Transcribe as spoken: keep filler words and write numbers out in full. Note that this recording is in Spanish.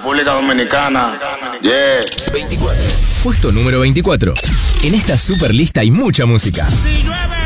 República Dominicana. Yeah. veinticuatro. Puesto número veinticuatro. En esta super lista hay mucha música. Si llueve